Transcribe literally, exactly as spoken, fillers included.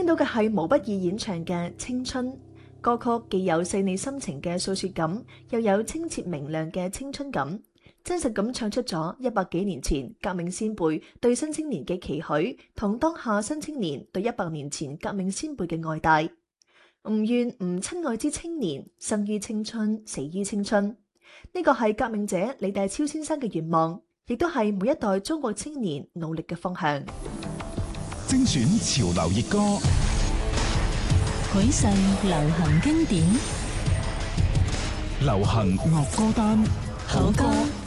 聽到嘅係毛不易演唱嘅《青春》歌曲，既有細膩深情嘅訴說感，又有清澈明亮嘅青春感，真實咁唱出咗一百幾年前革命先輩對新青年嘅期許，同當下新青年對一百年前革命先輩嘅愛戴。吾願吾親愛之青年，生於青春，死於青春。呢個係革命者李大釗先生嘅願望，亦都係每一代中國青年努力嘅方向。 精選潮流熱歌， 許世流行經典， 流行樂歌單， 好歌